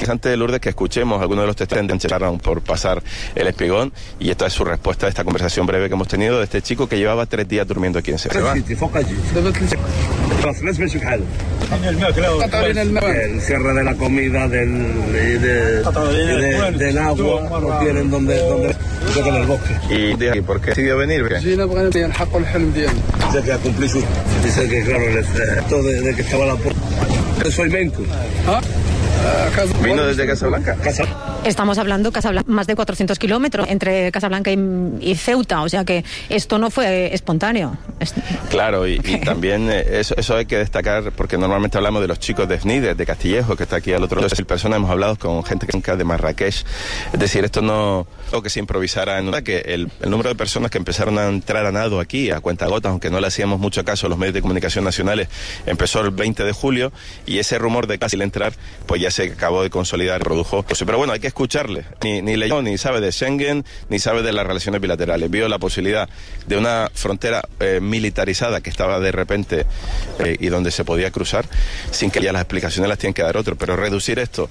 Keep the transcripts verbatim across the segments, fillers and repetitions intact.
Antes de Lourdes que escuchemos algunos de los testigos que llegaron por pasar el Espigón, y esta es su respuesta a esta conversación breve que hemos tenido de este chico que llevaba tres días durmiendo aquí en Sevilla. El cierre de la comida, del, de, de, de, del agua, no tienen donde, donde, donde en el bosque. ¿Y por qué decidió venir? Dice que a cumplir su... Dice que claro, esto de, de que estaba la puerta. Soy Menco. ¿Vino desde Casablanca? Estamos hablando de Casablanca, más de cuatrocientos kilómetros entre Casablanca y, y Ceuta, o sea que esto no fue espontáneo. Claro, y, y también eso, eso hay que destacar, porque normalmente hablamos de los chicos de Fnides, de Castillejo, que está aquí al otro lado de mil personas, hemos hablado con gente que de Marrakech, es decir, esto no o que se improvisara en una, que el, el número de personas que empezaron a entrar a nado aquí a cuentagotas, aunque no le hacíamos mucho caso a los medios de comunicación nacionales, empezó el veinte de julio, y ese rumor de casi entrar, pues ya se acabó de consolidar, produjo. Pero bueno, hay que escucharle. Ni, ni leyó, ni sabe de Schengen, ni sabe de las relaciones bilaterales. Vio la posibilidad de una frontera eh, militarizada que estaba de repente eh, y donde se podía cruzar, sin que ya las explicaciones las tienen que dar otros. Pero reducir esto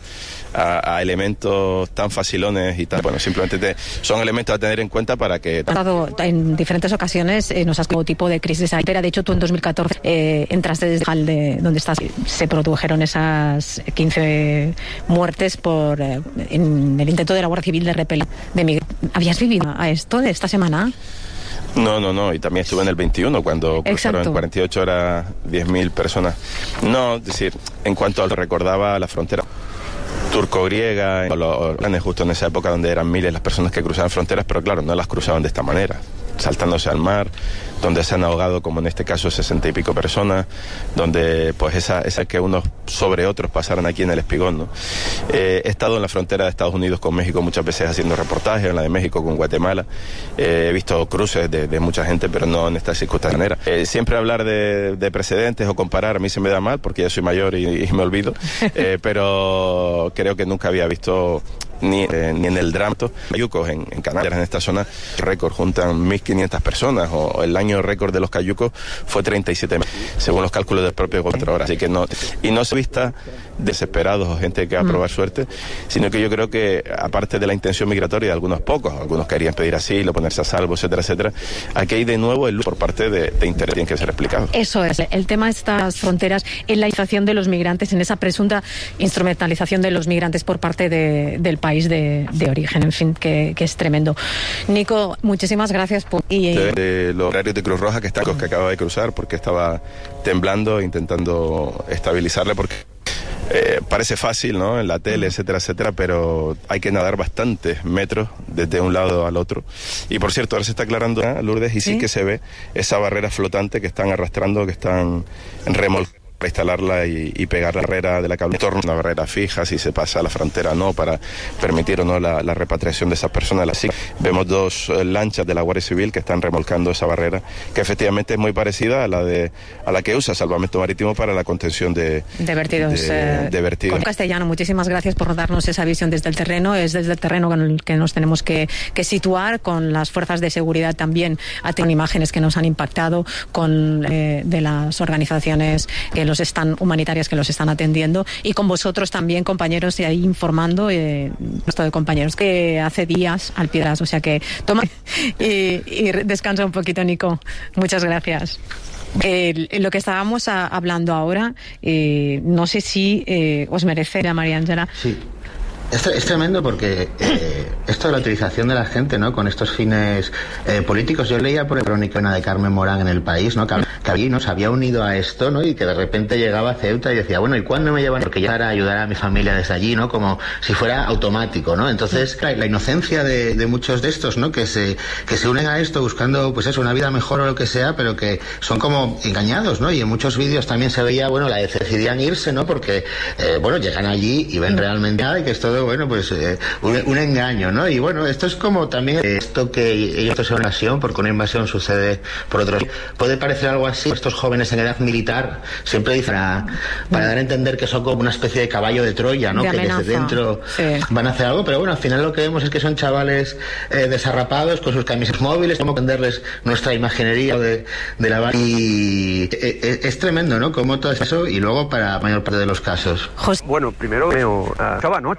a, a elementos tan facilones y tal, bueno, simplemente te, son elementos a tener en cuenta para que... En diferentes ocasiones eh, nos has contado tipo de crisis ahí. De hecho, tú en dos mil catorce eh, entraste desde Jal de donde estás. Se produjeron esas quince muertes por eh, en el intento de la Guardia Civil de repeler de migrantes. ¿Habías vivido a esto de esta semana? No, no, no, y también estuve en el veintiuno cuando cruzaron en cuarenta y ocho horas diez mil personas. No, es decir, en cuanto al recordaba la frontera turco-griega, justo en esa época donde eran miles las personas que cruzaban fronteras, pero claro, no las cruzaban de esta manera, saltándose al mar, donde se han ahogado, como en este caso, sesenta y pico personas, donde pues esa, esa que unos sobre otros pasaron aquí en el Espigón, ¿no? Eh, he estado en la frontera de Estados Unidos con México muchas veces haciendo reportajes, en la de México con Guatemala, eh, he visto cruces de, de mucha gente, pero no en esta circunstancia. Eh, siempre hablar de, de precedentes o comparar a mí se me da mal, porque ya soy mayor y, y me olvido, eh, pero creo que nunca había visto... Ni, eh, ni en el Dramto, cayucos en, en Canarias, en esta zona, récord, juntan mil quinientas personas, o el año récord de los cayucos fue treinta y siete mil, según los cálculos del propio gobierno. Así que no, y no se vista desesperados o gente que va a probar mm. suerte, sino que yo creo que, aparte de la intención migratoria de algunos pocos, algunos querían pedir asilo, ponerse a salvo, etcétera, etcétera, aquí hay de nuevo el por parte de, de interés, tiene que ser explicado. Eso es, el tema de estas fronteras, en la instrumentalización de los migrantes, en esa presunta instrumentalización de los migrantes por parte de, del país. De, de origen, en fin, que, que es tremendo. Nico, muchísimas gracias por... Y, de, de los horarios de Cruz Roja que está que acaba de cruzar, porque estaba temblando, intentando estabilizarle, porque eh, parece fácil, ¿no? En la tele, etcétera, etcétera, pero hay que nadar bastantes metros desde un lado al otro. Y por cierto, ahora se está aclarando, ¿eh, Lourdes? Y sí, sí que se ve esa barrera flotante que están arrastrando, que están remolcando para instalarla y, y pegar la barrera de la cable en torno a una barrera fija, si se pasa a la frontera o no, para permitir o no la, la repatriación de esas personas. Así vemos dos eh, lanchas de la Guardia Civil que están remolcando esa barrera, que efectivamente es muy parecida a la de a la que usa Salvamento Marítimo para la contención de, de vertidos. De, eh, de vertidos. Con Castellano, muchísimas gracias por darnos esa visión desde el terreno. Es desde el terreno con el que nos tenemos que, que situar, con las fuerzas de seguridad también, con imágenes que nos han impactado, con eh, de las organizaciones que los están humanitarias que los están atendiendo, y con vosotros también, compañeros, y ahí informando, eh, esto de compañeros que hace días al piedras, o sea que toma y, y descansa un poquito, Nico. Muchas gracias. Eh, lo que estábamos a, hablando ahora, eh, no sé si eh, os merece, a María Ángela. Sí. Es, es tremendo porque eh, esto de la utilización de la gente, ¿no?, con estos fines eh, políticos. Yo leía por la crónica de Carmen Morán en El País, ¿no?, que, que allí nos había unido a esto, ¿no?, y que de repente llegaba a Ceuta y decía, bueno, ¿y cuándo me llevan? Porque ya para ayudar a mi familia desde allí, ¿no?, como si fuera automático, ¿no? Entonces, la, la inocencia de, de muchos de estos, ¿no?, que se que se unen a esto buscando, pues eso, una vida mejor o lo que sea, pero que son como engañados, ¿no? Y en muchos vídeos también se veía, bueno, la decidían irse, ¿no?, porque, eh, bueno, llegan allí y ven realmente nada y que es todo, bueno, pues eh, un, un engaño, ¿no? Y bueno, esto es como también esto que ellos es una invasión, porque una invasión sucede por otro. Puede parecer algo así. Estos jóvenes en edad militar siempre dicen para, para dar a entender que son como una especie de caballo de Troya, ¿no? De que amenaza. Desde dentro sí. van a hacer algo, pero bueno, al final lo que vemos es que son chavales eh, desarrapados con sus camisas móviles, como venderles nuestra imaginería de, de la y eh, es tremendo, ¿no? Como todo eso, y luego para la mayor parte de los casos. Bueno, primero veo uh, estaba anoche